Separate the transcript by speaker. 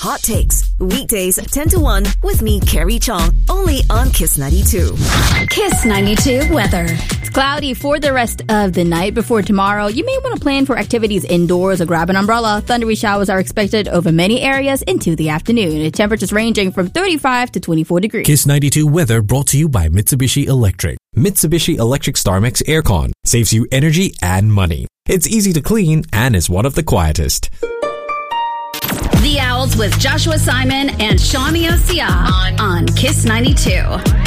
Speaker 1: Hot Takes, weekdays 10 to 1 with me, Carrie Chong, only on Kiss 92.
Speaker 2: Kiss 92 weather. It's cloudy for the rest of the night. Before tomorrow, you may want to plan for activities indoors or grab an umbrella. Thundery showers are expected over many areas into the afternoon. Temperatures ranging from 35 to 24 degrees.
Speaker 3: Kiss 92 weather brought to you by Mitsubishi Electric. Mitsubishi Electric StarMix Aircon saves you energy and money. It's easy to clean and is one of the quietest.
Speaker 2: The Owls with Joshua Simon and Shawnee Osia on Kiss 92.